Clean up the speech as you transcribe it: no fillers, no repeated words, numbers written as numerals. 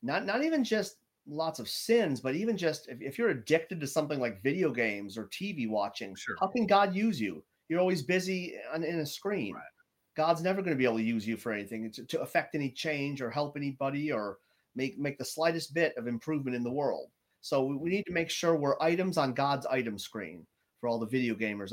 Not even just lots of sins, but even just if you're addicted to something like video games or TV watching, Sure. how can God use you? You're always busy in a screen. Right. God's never going to be able to use you for anything to affect any change or help anybody or make the slightest bit of improvement in the world. So we need to make sure we're items on God's item screen for all the video gamers